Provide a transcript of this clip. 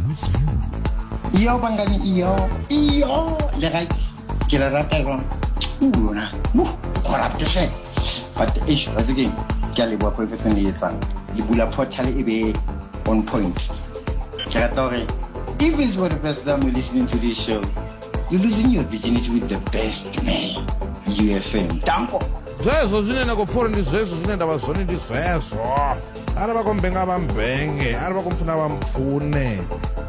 Iyo bangani iyo le ga ke la rata go una corrupt se but ish again ke le bua profession le etsang le bula portal e be on point ke rata gore if it's for the first time you're listening to this show, you're losing your virginity with the best man, UFM. Tanko. Zezo zwine ko foreign zezo zwine ndaba zwone ndi zezo. Araba ko mbenga ba mbenge, araba ko mfuna ba mfune.